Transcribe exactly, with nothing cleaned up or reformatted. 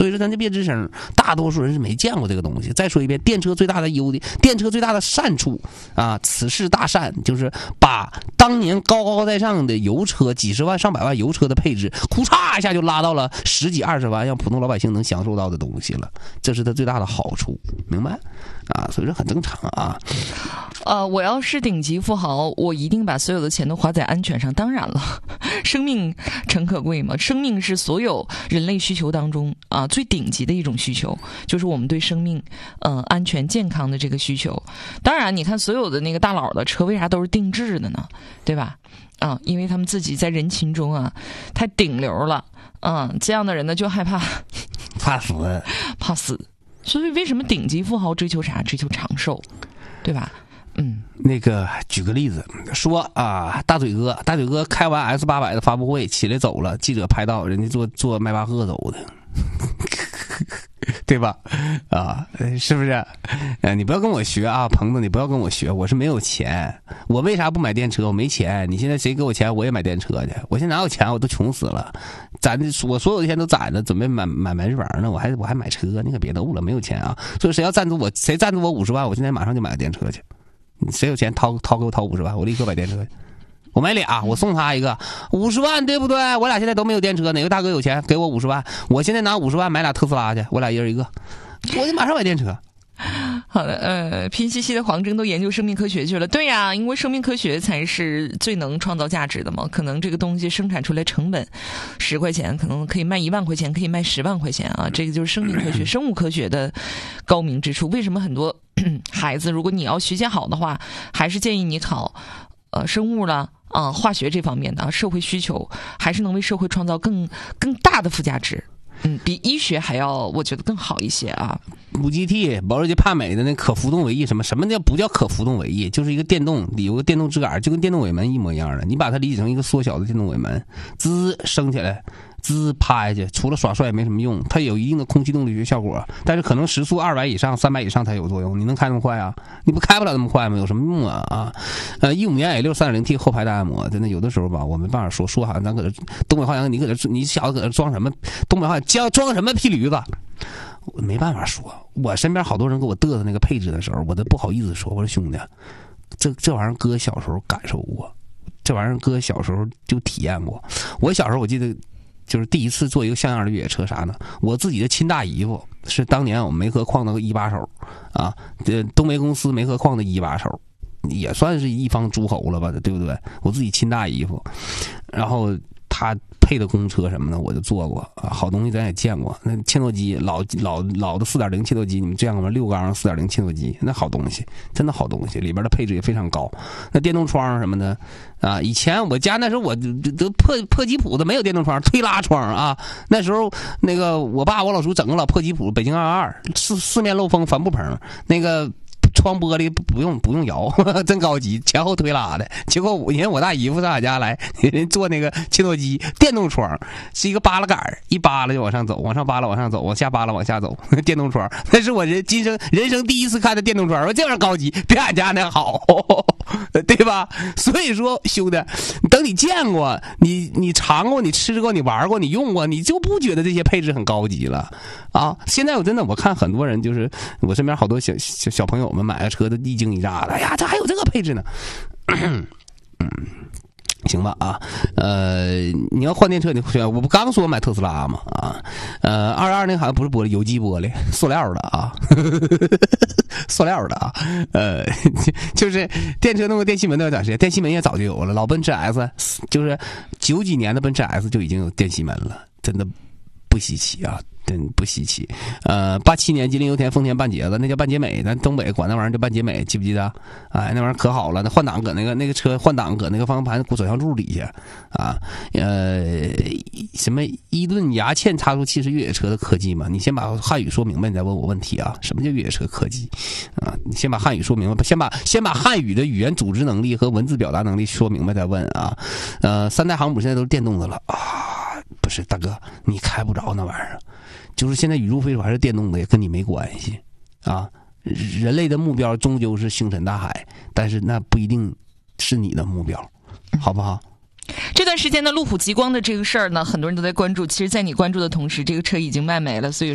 所以说咱就别吱声，大多数人是没见过这个东西。再说一遍，电车最大的优点，电车最大的善处啊，此事大善，就是把当年高高在上的油车几十万上百万油车的配置，库嚓一下就拉到了十几二十万，让普通老百姓能享受到的东西了，这是它最大的好处，明白啊？所以说很正常啊。 呃，我要是顶级富豪，我一定把所有的钱都花在安全上。当然了，生命诚可贵嘛，生命是所有人类需求当中啊最顶级的一种需求，就是我们对生命呃安全健康的这个需求。当然，你看所有的那个大佬的车为啥都是定制的呢？对吧？啊，因为他们自己在人群中啊太顶流了，啊，这样的人呢就害怕怕死， 怕死。所以为什么顶级富豪追求啥？追求长寿，对吧？嗯， 那个举个例子说啊，大嘴哥，大嘴哥开完 S 八百的发布会起来走了，记者拍到人家坐坐迈巴赫走的，对吧？啊，是不是？呃，你不要跟我学啊，朋友，你不要跟我学，我是没有钱，我为啥不买电车？我没钱，你现在谁给我钱，我也买电车去。我现在哪有钱？我都穷死了，攒的我所有的钱都攒着，准备买买买日房呢，我还我还买车，你可别逗了，没有钱啊！所以谁要赞助我，谁赞助我五十万，我现在马上就买个电车去。谁有钱掏掏给我掏五十万，我立刻买电车去。我买俩，我送他一个五十万，对不对？我俩现在都没有电车，哪个大哥有钱给我五十万？我现在拿五十万买俩特斯拉去，我俩一人一个，我就马上买电车。 好的，呃，拼夕夕的黄峥都研究生命科学去了。对呀、啊，因为生命科学才是最能创造价值的嘛。可能这个东西生产出来成本十块钱，可能可以卖一万块钱，可以卖十万块钱啊。这个就是生命科学、生物科学的高明之处。为什么很多孩子，如果你要学习好的话，还是建议你考呃生物了啊、呃、化学这方面的社会需求，还是能为社会创造更更大的附加值。嗯，比医学还要，我觉得更好一些啊。 五 G T 保时捷帕美的那可浮动尾翼，什么什么叫不叫可浮动尾翼？就是一个电动，里有个电动支杆，就跟电动尾门一模一样的。你把它理解成一个缩小的电动尾门，滋升起来，滋趴下去，除了耍帅没什么用。它有一定的空气动力学效果，但是可能时速二百以上、三百以上才有作用。你能开那么快啊？你不开不了那么快吗？有什么用啊？啊，呃，一五年 A 六 三点零 T 后排带按摩，真的有的时候吧，我没办法说说好像咱搁这东北话讲，你搁这你小子搁这装什么东北话讲装什么屁驴子？我没办法说，我身边好多人给我嘚瑟那个配置的时候，我都不好意思说。我说兄弟，这这玩意儿哥小时候感受过，这玩意儿哥小时候就体验过。我小时候我记得就是第一次坐一个像样的越野车啥呢？我自己的亲大姨夫是当年我们煤核矿的一把手啊，这东煤公司煤核矿的一把手，也算是一方诸侯了吧，对不对？我自己亲大姨夫，然后他配的公车什么的我就坐过啊，好东西咱也见过。那切诺基老老老的四点零切诺基，你们见过吗？六缸四点零切诺基，那好东西，真的好东西，里边的配置也非常高。那电动窗什么的啊，以前我家那时候我都破破吉普的没有电动窗，推拉窗啊。那时候那个我爸我老叔整个老破吉普，北京二二二四四面漏风帆布棚那个。窗玻璃不用不用摇，呵呵真高级，前后推拉的。结果我因为我大姨夫上俺家来，人做那个切诺基电动窗，是一个扒拉杆，一扒拉就往上走，往上扒拉往上走，往下扒拉往下走。电动窗，那是我人今生人生第一次看的电动窗，我这玩意儿高级，比俺家那好，对吧？所以说兄弟，等你见过，你你尝过，你吃过，你玩过，你用过，你就不觉得这些配置很高级了啊！现在我真的我看很多人，就是我身边好多小小小朋友们。买个车都一惊一乍的，哎呀，这还有这个配置呢。嗯，行吧啊，呃，你要换电车，你我不刚说买特斯拉吗？啊，呃，二二那好像不是玻璃，有机玻璃，塑料的啊，塑料的啊，呃，就是电车弄个电气门都要长时间，电气门也早就有了，老奔驰 S 就是九几年的奔驰 S 就已经有电气门了，真的不稀奇啊。真不稀奇，呃，八七年吉林油田丰田半截子，那叫半截美，咱东北管那玩意儿叫半截美，记不记得？哎，那玩意儿可好了，那换挡搁那个那个车换挡搁那个方向盘左向柱底下啊，呃，什么伊顿牙嵌差速器是越野车的科技吗？你先把汉语说明白，你再问我问题啊？什么叫越野车科技啊？你先把汉语说明白，先把先把汉语的语言组织能力和文字表达能力说明白再问啊。呃，三代航母现在都是电动的了啊，不是大哥，你开不着那玩意儿。就是现在宇宙飞船还是电动的，也跟你没关系啊！人类的目标终究是星辰大海，但是那不一定是你的目标，好不好？ 这段时间呢，路虎极光的这个事儿呢，很多人都在关注。其实，在你关注的同时，这个车已经卖没了，所以。